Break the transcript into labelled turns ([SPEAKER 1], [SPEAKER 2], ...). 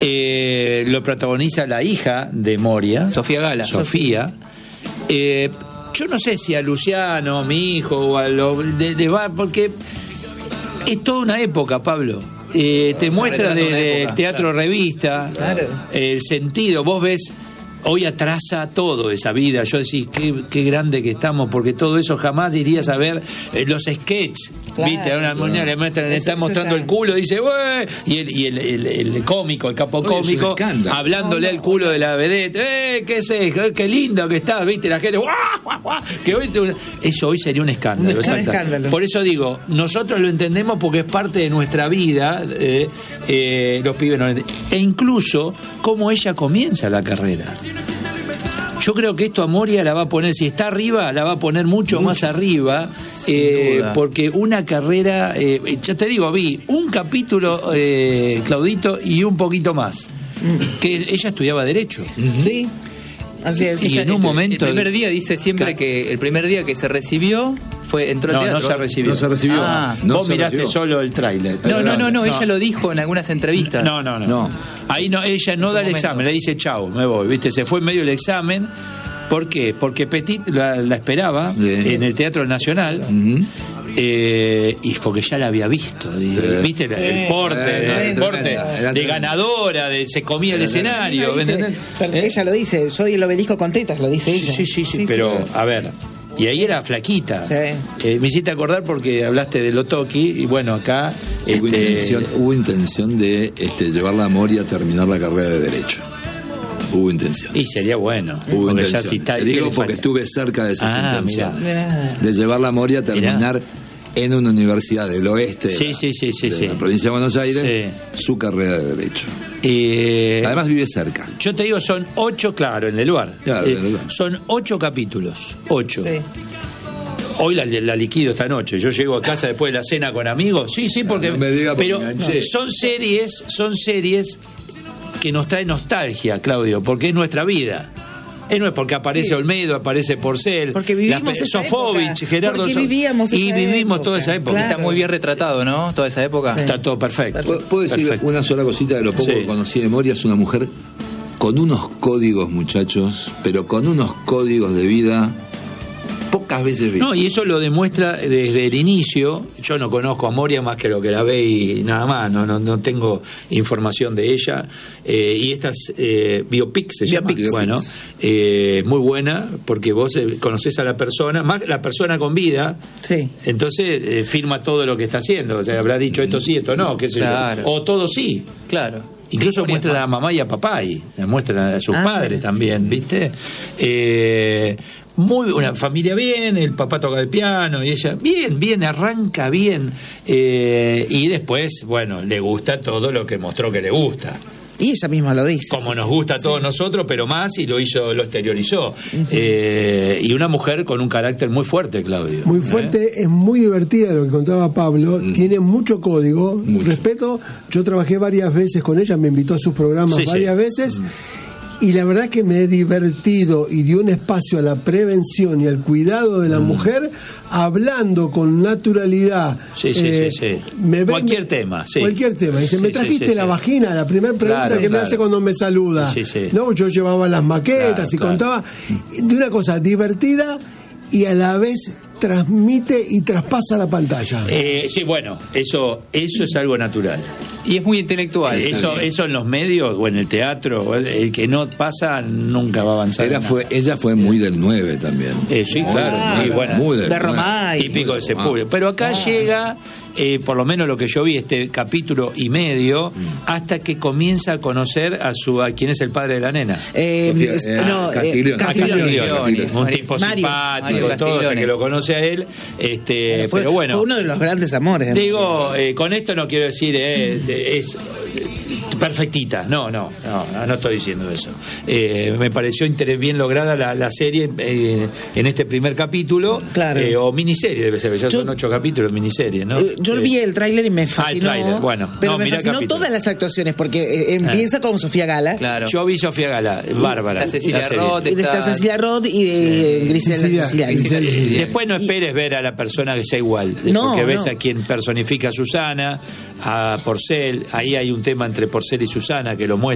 [SPEAKER 1] Lo protagoniza la hija de Moria,
[SPEAKER 2] Sofía Gala.
[SPEAKER 1] Sofía. Yo no sé si a Luciano, mi hijo, o a porque es toda una época, Pablo. Te muestra de teatro revista,
[SPEAKER 3] claro,
[SPEAKER 1] el sentido. Vos ves, hoy atrasa todo esa vida. Yo decís, qué grande que estamos, porque todo eso jamás irías a ver los sketches.
[SPEAKER 3] Claro,
[SPEAKER 1] ¿Viste? A una muñeca le muestran, le están mostrando el culo, dice, ¡wey! Y el cómico, el capo cómico, hablándole al culo de la vedette, ¿qué es eso? ¡Qué lindo que estás! ¿Viste? La gente, ¡guau, guau, guau! Que hoy eso hoy sería un escándalo.
[SPEAKER 3] Escándalo.
[SPEAKER 1] Por eso digo, nosotros lo entendemos porque es parte de nuestra vida, los pibes no lo entienden. E incluso, cómo ella comienza la carrera. Yo creo que esto a Moria la va a poner, si está arriba, la va a poner mucho más arriba, porque una carrera, ya te digo, vi un capítulo, Claudito, y un poquito más, que ella estudiaba Derecho.
[SPEAKER 3] Sí, así es.
[SPEAKER 1] Y en un momento...
[SPEAKER 2] El primer día dice siempre que el primer día que se recibió entró al teatro.
[SPEAKER 1] No se recibió.
[SPEAKER 4] No se recibió.
[SPEAKER 1] Vos miraste solo el tráiler.
[SPEAKER 2] No, ella lo dijo en algunas entrevistas.
[SPEAKER 1] No. Ahí no, ella no da el examen, le dice chau, me voy, ¿viste? Se fue en medio del examen. ¿Por qué? Porque Petit la esperaba en el Teatro Nacional. Y porque ya la había visto, viste el porte de ganadora, se comía el escenario.
[SPEAKER 3] Ella lo dice, soy el obelisco con tetas, lo dice ella.
[SPEAKER 1] Sí, pero a ver, y ahí era flaquita. Me hiciste acordar porque hablaste de Lotoki, y bueno, acá
[SPEAKER 4] hubo intención de llevarla a Moria a terminar la carrera de Derecho. Hubo intención.
[SPEAKER 1] Y sería bueno.
[SPEAKER 4] Hubo intención. Digo porque estuve cerca de esas intenciones.
[SPEAKER 3] Mirá.
[SPEAKER 4] De llevarla a Moria a terminar en una universidad del oeste de la provincia de Buenos Aires, su carrera de Derecho. Además vive cerca.
[SPEAKER 1] Yo te digo, son 8, claro, en el lugar.
[SPEAKER 4] Claro, en el lugar.
[SPEAKER 1] Son 8 capítulos. 8.
[SPEAKER 3] Sí.
[SPEAKER 1] Hoy la liquido esta noche. Yo llego a casa después de la cena con amigos. Sí, porque...
[SPEAKER 4] No me diga porque
[SPEAKER 1] pero
[SPEAKER 4] enganché.
[SPEAKER 1] son series que nos traen nostalgia, Claudio, porque es nuestra vida. No es porque aparece Olmedo, aparece Porcel,
[SPEAKER 3] porque vivimos
[SPEAKER 1] Sofovich, Gerardo,
[SPEAKER 3] porque vivíamos
[SPEAKER 1] y vivimos toda esa época.
[SPEAKER 3] Claro.
[SPEAKER 2] Está muy bien retratado, ¿no? Toda esa época.
[SPEAKER 3] Sí.
[SPEAKER 1] Está todo perfecto.
[SPEAKER 4] ¿Puedo decir una sola cosita de lo poco que conocí de Moria? Es una mujer con unos códigos, muchachos, pero con unos códigos de vida pocas veces vi.
[SPEAKER 1] No, y eso lo demuestra desde el inicio. Yo no conozco a Moria más que lo que la ve y nada más, no tengo información de ella. Y estas biopic se llama. Bueno, muy buena, porque vos conocés a la persona, más la persona con vida.
[SPEAKER 3] Sí.
[SPEAKER 1] Entonces firma todo lo que está haciendo. O sea, habrá dicho esto sí, esto no, qué sé yo. O todo sí.
[SPEAKER 2] Claro.
[SPEAKER 1] Incluso muestra a mamá y a papá y muestra a sus padres también, ¿viste? Una familia bien, el papá toca el piano y ella bien, arranca bien, y después, bueno, le gusta todo lo que mostró que le gusta.
[SPEAKER 3] Y ella misma lo dice.
[SPEAKER 1] Como nos gusta a todos nosotros, pero más, y lo exteriorizó. Y una mujer con un carácter muy fuerte, Claudio.
[SPEAKER 5] Muy fuerte, es muy divertida lo que contaba Pablo, tiene mucho código, respeto. Yo trabajé varias veces con ella, me invitó a sus programas varias veces. Y la verdad que me he divertido y dio un espacio a la prevención y al cuidado de la mujer, hablando con naturalidad.
[SPEAKER 1] Cualquier tema.
[SPEAKER 5] Cualquier tema. Dice, me trajiste la vagina, la primera pregunta que me hace cuando me saluda. No, yo llevaba las maquetas y contaba de una cosa divertida y a la vez transmite y traspasa la pantalla.
[SPEAKER 1] Bueno, eso es algo natural.
[SPEAKER 2] Y es muy intelectual.
[SPEAKER 1] Eso en los medios o en el teatro, el que no pasa nunca va a avanzar.
[SPEAKER 4] Ella fue muy del 9 también.
[SPEAKER 1] Sí, claro. Muy buena.
[SPEAKER 4] Muy del
[SPEAKER 3] de Romay.
[SPEAKER 1] Típico de ese público. Pero acá llega, por lo menos lo que yo vi, este capítulo y medio, hasta que comienza a conocer a quién es el padre de la nena.
[SPEAKER 4] Castiglioni.
[SPEAKER 1] Un tipo simpático, todo, hasta que lo conoce a él. Pero bueno.
[SPEAKER 3] Fue uno de los grandes amores.
[SPEAKER 1] Digo, con esto no quiero decir es perfectita, no estoy diciendo eso. Me pareció bien lograda la serie en este primer capítulo, o miniserie debe ser, ya son 8 capítulos, miniserie, ¿no?
[SPEAKER 3] Yo vi el tráiler y me fascinó.
[SPEAKER 1] El tráiler, bueno,
[SPEAKER 3] pero me fascinó todas las actuaciones, porque empieza con Sofía Gala.
[SPEAKER 2] Claro.
[SPEAKER 1] Yo vi Sofía Gala, bárbara.
[SPEAKER 2] Está Cecilia Roth.
[SPEAKER 3] Está Cecilia Roth y Griselda Siciliani.
[SPEAKER 1] Después no esperes ver a la persona que sea igual, porque ves a quien personifica a Susana, a Porcel. Ahí hay un tema entre Porcel y Susana que lo muestra.